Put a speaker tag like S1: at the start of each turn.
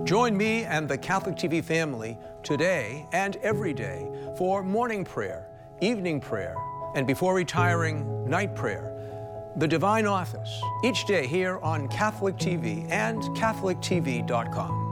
S1: Join me and the Catholic TV family today and every day for morning prayer, evening prayer, and before retiring, night prayer. The Divine Office, each day here on Catholic TV and CatholicTV.com.